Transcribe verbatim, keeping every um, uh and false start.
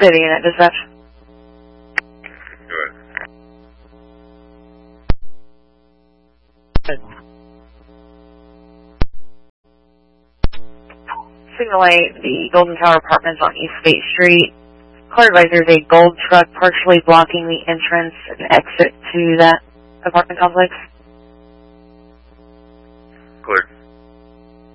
City Unit Dispatch. Go ahead. Signal eight, the Golden Tower Apartments on East State Street. Call advisor is a gold truck partially blocking the entrance and exit to that apartment complex. Clear.